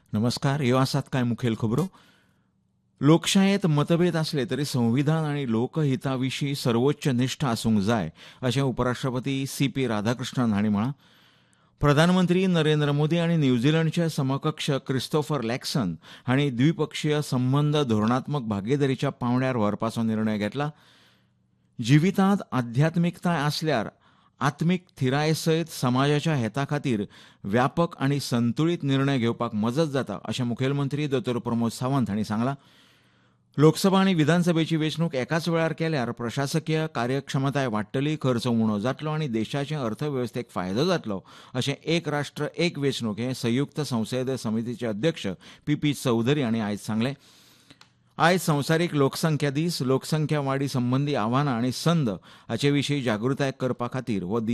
नमस्कार. ह्यो आसात कांय मुखेल खबरो. लोकशायेंत मतभेद आसले तरी संविधान आनी लोकहिता विशीं सर्वोच्च निश्ठा आसूंक जाय अशें उपराष्ट्रपती सी.पी. राधाकृष्णन हांणी म्हळां. प्रधानमंत्री नरेंद्र मोदी आनी न्यूझीलंडचे समकक्ष क्रिस्तोफर लॅक्सन हांणी द्विपक्षीय संबंद धोरणात्मक भागीदारीच्या पांवड्यार व्हरपाचो निर्णय घेतला. जिवितांत आध्यात्मिकताय आसल्यार आत्मीक थिराये सयत समाजाच्या हेता खातीर व्यापक आनी संतुळीत निर्णय घेवपाक मजत जाता अशें मुखेलमंत्री दोतोर प्रमोद सावंत हांणी सांगलां. लोकसभा आनी विधानसभेची वेंचणूक एकाच वेळार केल्यार प्रशासकीय कार्यक्षमताय वाडटली, खर्च उणो जातलो आनी देशाचे अर्थवेवस्थेक फायदो जातलो अशें एक राष्ट्र एक वेंचणूक हे संयुक्त संसदीय समितीचे अध्यक्ष पी.पी. चौधरी हांणी आयज सांगलें. आयज संवसारीक लोकसंख्या दीस. लोकसंख्या वाडी संबंदी आव्हानां आनी संद हाचे विशीं जागृताय करपा खातीर हो दीस